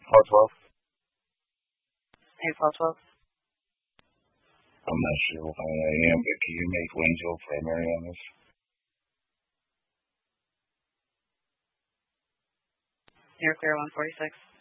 12. Hey, 1212. I'm not sure why I am, but can you make Waynesville primary on this? You're clear 146.